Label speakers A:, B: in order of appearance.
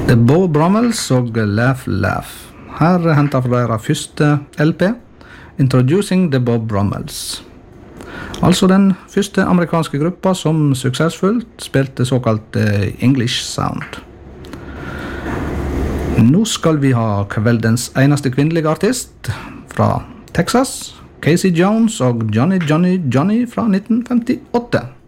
A: The Bow Brummels og Laugh Laugh. Her hentet fra deres første LP, Introducing the Bow Brummels. Altså den første amerikanske gruppa som suksessfullt spilte såkalt English Sound. Nå skal vi ha kveldens eneste kvinnelige artist fra Texas, Casey Jones og Johnny Johnny Johnny fra 1958.